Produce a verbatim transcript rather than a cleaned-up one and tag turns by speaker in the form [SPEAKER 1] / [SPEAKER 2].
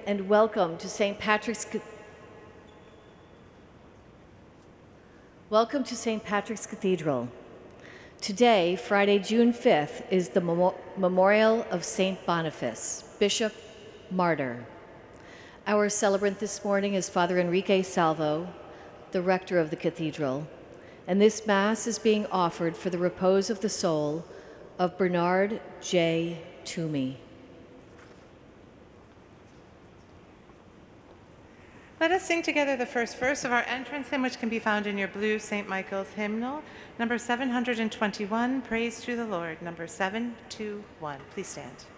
[SPEAKER 1] and welcome to Saint Patrick's Welcome to Saint Patrick's Cathedral. Today, Friday, June fifth, is the mem memorial of Saint Boniface, Bishop, Martyr. Our celebrant this morning is Father Enrique Salvo, the rector of the cathedral, and this Mass is being offered for the repose of the soul of Bernard J. Toomey.
[SPEAKER 2] Let us sing together the first verse of our entrance hymn, which can be found in your blue Saint Michael's hymnal, number seven hundred twenty-one, Praise to the Lord, number seven two one. Please stand.